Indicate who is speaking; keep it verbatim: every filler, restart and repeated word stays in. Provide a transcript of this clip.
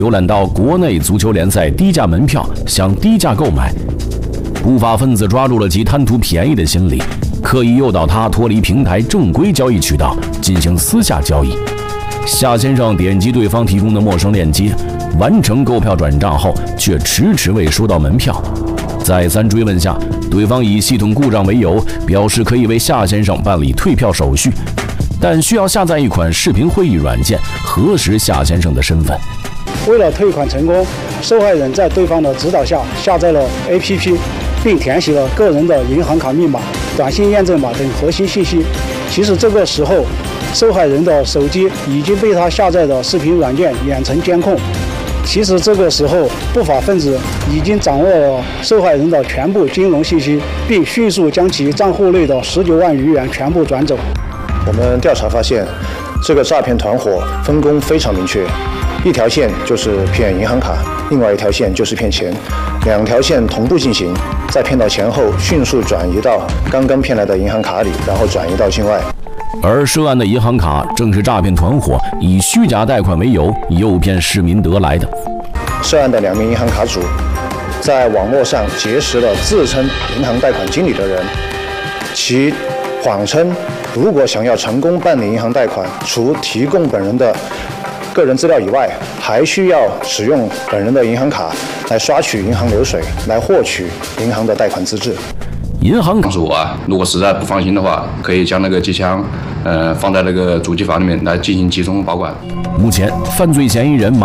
Speaker 1: 浏览到国内足球联赛低价门票，想低价购买。不法分子抓住了其贪图便宜的心理，刻意诱导他脱离平台正规交易渠道，进行私下交易。夏先生点击对方提供的陌生链接，完成购票转账后，却迟迟未收到门票。再三追问下，对方以系统故障为由，表示可以为夏先生办理退票手续，但需要下载一款视频会议软件，核实夏先生的身份。
Speaker 2: 为了退款成功，受害人在对方的指导下下载了 A P P， 并填写了个人的银行卡密码、短信验证码等核心信息。其实这个时候，受害人的手机已经被他下载的视频软件远程监控。其实这个时候，不法分子已经掌握了受害人的全部金融信息，并迅速将其账户内的十九万余元全部转走。
Speaker 3: 我们调查发现，这个诈骗团伙分工非常明确，一条线就是骗银行卡，另外一条线就是骗钱，两条线同步进行，在骗到钱后迅速转移到刚刚骗来的银行卡里，然后转移到境外。
Speaker 1: 而涉案的银行卡正是诈骗团伙以虚假贷款为由诱骗市民得来的。
Speaker 3: 涉案的两名银行卡主在网络上结识了自称银行贷款经理的人，其谎称如果想要成功办理银行贷款，除提供本人的个人资料以外，还需要使用本人的银行卡来刷取银行流水，来获取银行的贷款资质。
Speaker 1: 银行卡
Speaker 4: 主啊，如果实在不放心的话，可以将那个机箱，呃，放在那个主机房里面来进行集中保管。
Speaker 1: 目前，犯罪嫌疑人马